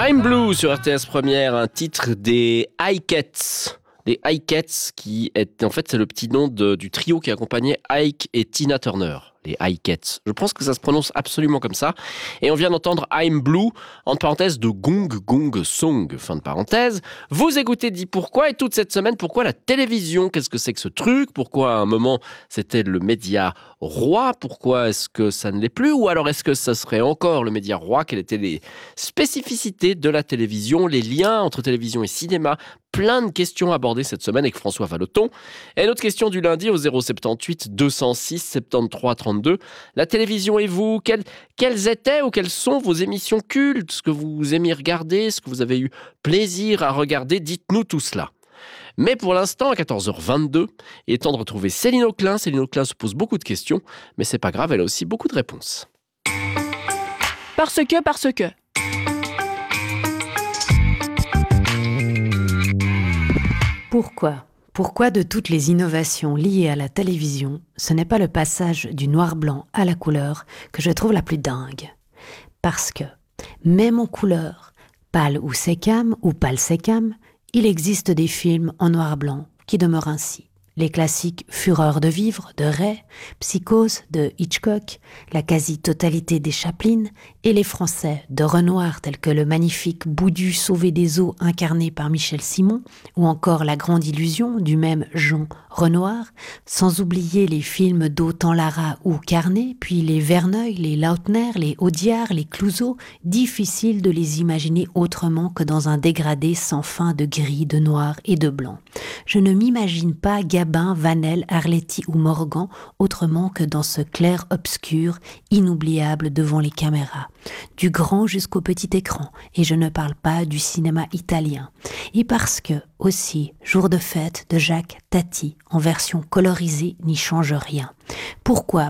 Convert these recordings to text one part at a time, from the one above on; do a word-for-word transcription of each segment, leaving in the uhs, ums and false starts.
I'm Blue sur R T S Première, un titre des Ikettes. Les Ikettes, qui est en fait c'est le petit nom de, du trio qui accompagnait Ike et Tina Turner. Les Ikettes. Je pense que ça se prononce absolument comme ça. Et on vient d'entendre I'm Blue, entre parenthèses de Gong Gong Song, fin de parenthèse. Vous écoutez Dis Pourquoi, et toute cette semaine, pourquoi la télévision? Qu'est-ce que c'est que ce truc? Pourquoi à un moment c'était le média roi? Pourquoi est-ce que ça ne l'est plus? Ou alors est-ce que ça serait encore le média roi? Quelles étaient les spécificités de la télévision, les liens entre télévision et cinéma? Plein de questions abordées cette semaine avec François Vallotton. Et notre question du lundi au zéro sept huit deux zéro six soixante-treize trente-deux. La télévision et vous, quelles, quelles étaient ou quelles sont vos émissions cultes? Ce que vous aimiez regarder, ce que vous avez eu plaisir à regarder, dites-nous tout cela. Mais pour l'instant, à quatorze heures vingt-deux, il est temps de retrouver Céline Auclin. Céline Auclin se pose beaucoup de questions, mais c'est pas grave, elle a aussi beaucoup de réponses. Parce que, parce que... Pourquoi ? Pourquoi de toutes les innovations liées à la télévision, ce n'est pas le passage du noir-blanc à la couleur que je trouve la plus dingue ? Parce que, même en couleur, pâle ou sécam ou pâle sécam, il existe des films en noir-blanc qui demeurent ainsi. Les classiques Fureur de vivre de Ray, Psychose de Hitchcock, la quasi-totalité des Chaplin et les Français de Renoir tels que le magnifique Boudu sauvé des eaux incarné par Michel Simon ou encore La Grande Illusion du même Jean Renoir, sans oublier les films d'Autant Lara ou Carnet, puis les Verneuil, les Lautner, les Audiard, les Clouzot, difficile de les imaginer autrement que dans un dégradé sans fin de gris, de noir et de blanc. Je ne m'imagine pas Gabin, Vanel, Arletty ou Morgan autrement que dans ce clair-obscur, inoubliable devant les caméras. Du grand jusqu'au petit écran, et je ne parle pas du cinéma italien. Et parce que, aussi, Jour de fête de Jacques Tati, en version colorisée, n'y change rien. Pourquoi ?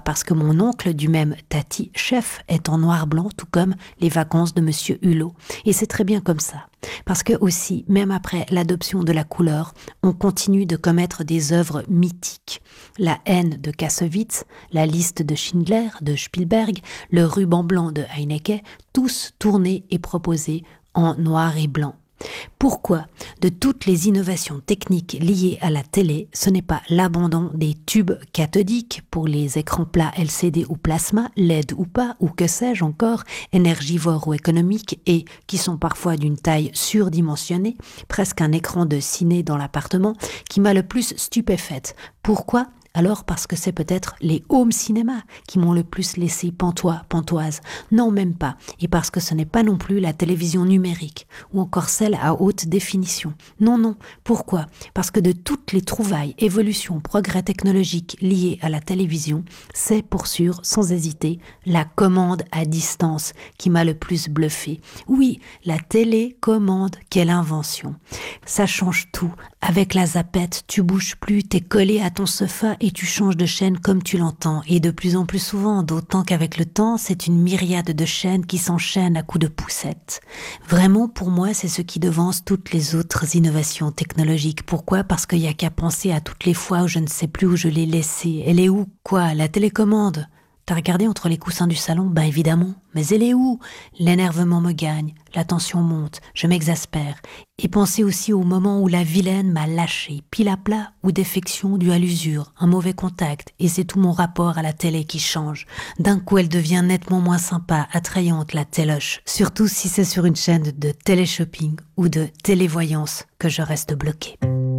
Parce que mon oncle du même Tati, chef, est en noir-blanc, tout comme Les vacances de Monsieur Hulot. Et c'est très bien comme ça. Parce que aussi, même après l'adoption de la couleur, on continue de commettre des œuvres mythiques. La haine de Kassovitz, La liste de Schindler de Spielberg, Le ruban blanc de Haneke, tous tournés et proposés en noir et blanc. Pourquoi, de toutes les innovations techniques liées à la télé, ce n'est pas l'abandon des tubes cathodiques pour les écrans plats L C D ou plasma, L E D ou pas, ou que sais-je encore, énergivores ou économiques, et qui sont parfois d'une taille surdimensionnée, presque un écran de ciné dans l'appartement, qui m'a le plus stupéfaite. Pourquoi ? Alors parce que c'est peut-être les home cinéma qui m'ont le plus laissé pantois, pantoise. Non, même pas. Et parce que ce n'est pas non plus la télévision numérique, ou encore celle à haute définition. Non, non. Pourquoi ? Parce que de toutes les trouvailles, évolutions, progrès technologiques liés à la télévision, c'est pour sûr, sans hésiter, la commande à distance qui m'a le plus bluffé. Oui, la télécommande, quelle invention. Ça change tout. Avec la zapette, tu bouges plus, t'es collé à ton sofa et tu changes de chaîne comme tu l'entends, et de plus en plus souvent, d'autant qu'avec le temps, c'est une myriade de chaînes qui s'enchaînent à coups de poucettes. Vraiment, pour moi, c'est ce qui devance toutes les autres innovations technologiques. Pourquoi ? Parce qu'il n'y a qu'à penser à toutes les fois où je ne sais plus où je l'ai laissée. Elle est où ? Quoi ? La télécommande ? T'as regardé entre les coussins du salon ? Ben évidemment. Mais elle est où ? L'énervement me gagne, la tension monte, je m'exaspère. Et pensez aussi au moment où la vilaine m'a lâché, pile à plat ou défection due à l'usure, un mauvais contact, et c'est tout mon rapport à la télé qui change. D'un coup, elle devient nettement moins sympa, attrayante, la téloche. Surtout si c'est sur une chaîne de télé-shopping ou de télévoyance que je reste bloquée.